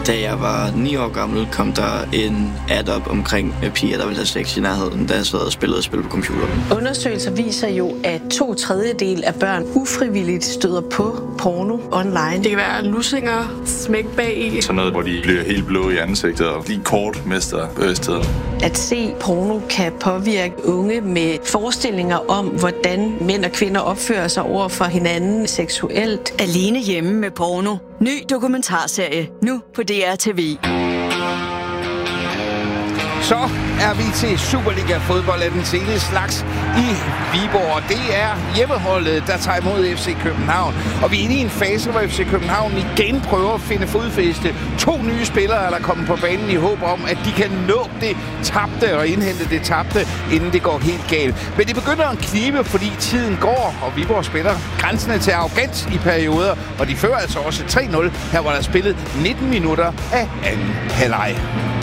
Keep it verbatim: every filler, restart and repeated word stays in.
Da jeg var ni år gammel, kom der en ad op omkring piger, der ville have sex i nærheden, da jeg sad og spillede spil på computeren. Undersøgelser viser jo, at to tredjedel af børn ufrivilligt støder på porno online. Det kan være lussinger, smæk bag i. Sådan noget, hvor de bliver helt blå i ansigtet og lige kort mister bevidstheden. At se porno kan påvirke unge med forestillinger om, hvordan mænd og kvinder opfører sig over for hinanden seksuelt. Alene hjemme med porno. Ny dokumentarserie nu på D R T V. Så er vi til Superliga-fodbold af den seneste slags i Viborg. Og det er hjemmeholdet, der tager imod F C København. Og vi er inde i en fase, hvor F C København igen prøver at finde fodfæste. To nye spillere er der kommet på banen i håb om, at de kan nå det tabte og indhente det tabte, inden det går helt galt. Men det begynder at knibe, fordi tiden går, og Viborg spiller grænsende til arrogans i perioder. Og de fører altså også tre nul, her hvor der er spillet nitten minutter af anden halvleg.